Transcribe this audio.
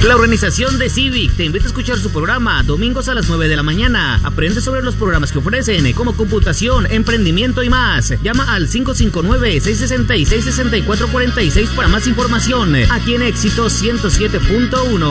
La organización de Civic te invita a escuchar su programa domingos a las 9 de la mañana. Aprende sobre los programas que ofrecen, como computación, emprendimiento y más. Llama al 559-666-6446 para más información. Aquí en Éxito 107.1.